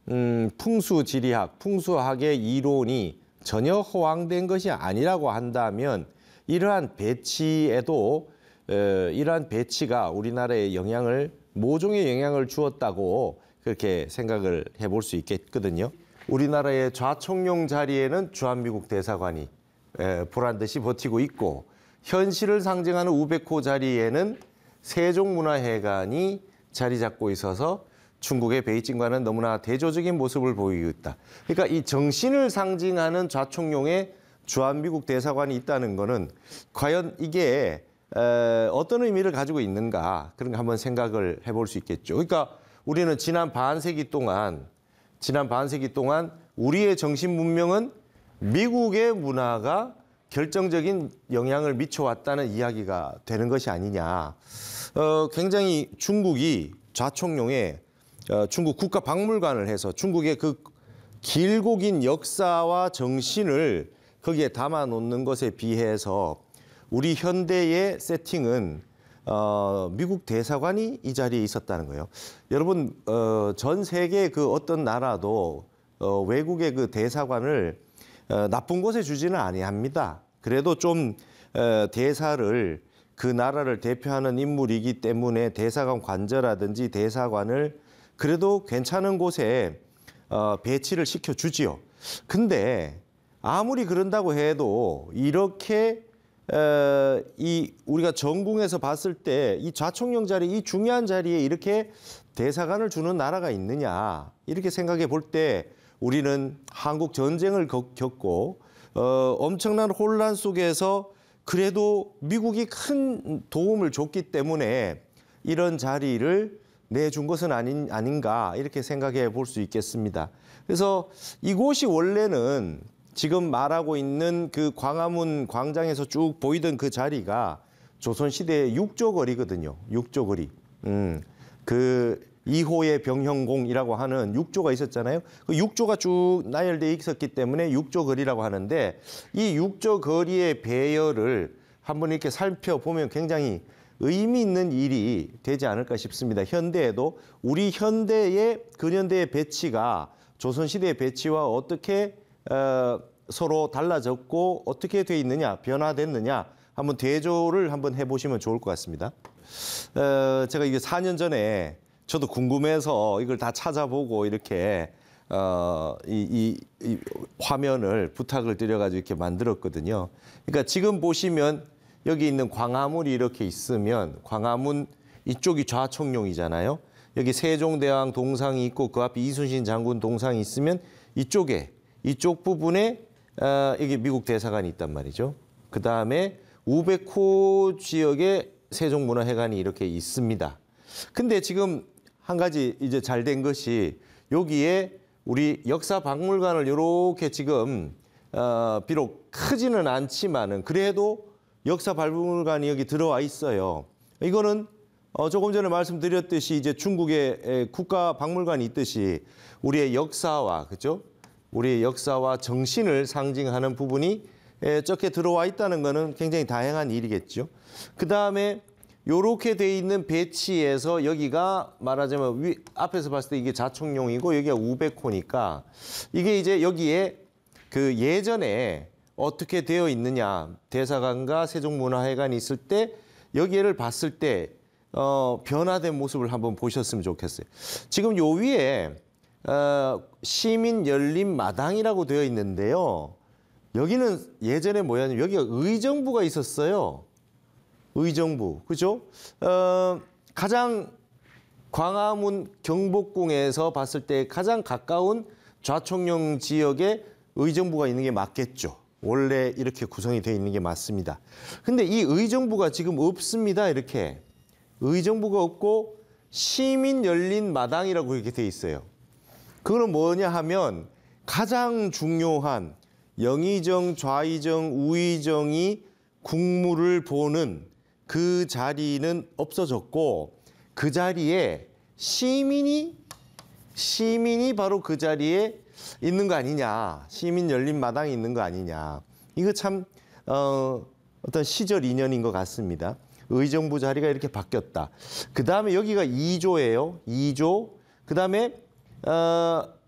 풍수지리학, 풍수학의 이론이 전혀 허황된 것이 아니라고 한다면 이러한 배치에도 이러한 배치가 우리나라에 모종의 영향을 주었다고 그렇게 생각을 해볼 수 있겠거든요. 우리나라의 좌청룡 자리에는 주한미국 대사관이 보란듯이 버티고 있고, 현실을 상징하는 우백호 자리에는 세종문화회관이 자리 잡고 있어서 중국의 베이징과는 너무나 대조적인 모습을 보이고 있다. 그러니까 이 정신을 상징하는 좌청룡의 주한미국 대사관이 있다는 것은 과연 이게 어떤 의미를 가지고 있는가, 그런 거 한번 생각을 해볼 수 있겠죠. 그러니까 우리는 지난 반세기 동안 우리의 정신 문명은 미국의 문화가 결정적인 영향을 미쳐왔다는 이야기가 되는 것이 아니냐. 굉장히 중국이 좌청룡에 중국 국가박물관을 해서 중국의 그 길고 긴 역사와 정신을 거기에 담아 놓는 것에 비해서 우리 현대의 세팅은 미국 대사관이 이 자리에 있었다는 거예요. 여러분, 전 세계 그 어떤 나라도 외국의 그 대사관을 나쁜 곳에 주지는 아니합니다. 그래도 좀 대사를, 그 나라를 대표하는 인물이기 때문에 대사관 관저라든지 대사관을 그래도 괜찮은 곳에 배치를 시켜주지요. 근데 아무리 그런다고 해도 이렇게 우리가 전궁에서 봤을 때 이 좌청룡 자리, 이 중요한 자리에 이렇게 대사관을 주는 나라가 있느냐, 이렇게 생각해 볼 때 우리는 한국 전쟁을 겪고 엄청난 혼란 속에서 그래도 미국이 큰 도움을 줬기 때문에 이런 자리를 내준 것은 아닌가, 이렇게 생각해 볼 수 있겠습니다. 그래서 이곳이 원래는 지금 말하고 있는 그 광화문 광장에서 쭉 보이던 그 자리가 조선시대의 육조거리거든요. 육조거리. 그 2호의 병형공이라고 하는 육조가 있었잖아요. 그 육조가 쭉 나열되어 있었기 때문에 육조거리라고 하는데, 이 육조거리의 배열을 한번 이렇게 살펴보면 굉장히 의미 있는 일이 되지 않을까 싶습니다. 현대에도 우리 현대의 근현대의 배치가 조선시대의 배치와 어떻게 서로 달라졌고 어떻게 돼 있느냐, 변화됐느냐, 한번 대조를 한번 해보시면 좋을 것 같습니다. 제가 이게 4년 전에 저도 궁금해서 이걸 다 찾아보고 이렇게 이 화면을 부탁을 드려가지고 이렇게 만들었거든요. 그러니까 지금 보시면 여기 있는 광화문이 이렇게 있으면 광화문 이쪽이 좌청룡이잖아요. 여기 세종대왕 동상이 있고 그 앞에 이순신 장군 동상이 있으면 이쪽 부분에 이게 미국 대사관이 있단 말이죠. 그 다음에 우백호 지역에 세종문화회관이 이렇게 있습니다. 근데 지금 한 가지 이제 잘 된 것이 여기에 우리 역사박물관을 이렇게 지금 비록 크지는 않지만은 그래도 역사박물관이 여기 들어와 있어요. 이거는 조금 전에 말씀드렸듯이 이제 중국의 국가박물관이 있듯이 우리의 역사와, 그죠? 우리의 역사와 정신을 상징하는 부분이 적게 들어와 있다는 것은 굉장히 다양한 일이겠죠. 그 다음에 요렇게 돼 있는 배치에서 여기가 말하자면 앞에서 봤을 때 이게 좌청룡이고 여기가 우백호니까 이게 이제 여기에 그 예전에 어떻게 되어 있느냐, 대사관과 세종문화회관이 있을 때 여기를 봤을 때 변화된 모습을 한번 보셨으면 좋겠어요. 지금 요 위에 시민 열린 마당이라고 되어 있는데요. 여기는 예전에 뭐였냐면 여기가 의정부가 있었어요. 의정부, 그죠? 가장 광화문 경복궁에서 봤을 때 가장 가까운 좌청룡 지역에 의정부가 있는 게 맞겠죠. 원래 이렇게 구성이 되어 있는 게 맞습니다. 근데 이 의정부가 지금 없습니다. 이렇게. 의정부가 없고 시민 열린 마당이라고 이렇게 되어 있어요. 그거는 뭐냐 하면 가장 중요한 영의정, 좌의정, 우의정이 국무를 보는 그 자리는 없어졌고 그 자리에 시민이 바로 그 자리에 있는 거 아니냐. 시민 열린 마당이 있는 거 아니냐. 이거 참 어떤 시절 인연인 것 같습니다. 의정부 자리가 이렇게 바뀌었다. 그 다음에 여기가 2조예요. 2조. 그 다음에